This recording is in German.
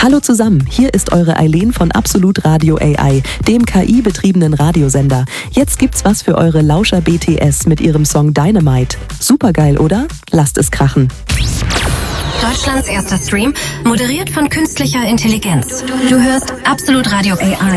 Hallo zusammen, hier ist eure Eileen von Absolut Radio AI, dem KI-betriebenen Radiosender. Jetzt gibt's was für eure Lauscher BTS mit ihrem Song Dynamite. Supergeil, oder? Lasst es krachen. Deutschlands erster Stream, moderiert von künstlicher Intelligenz. Du hörst Absolut Radio AI.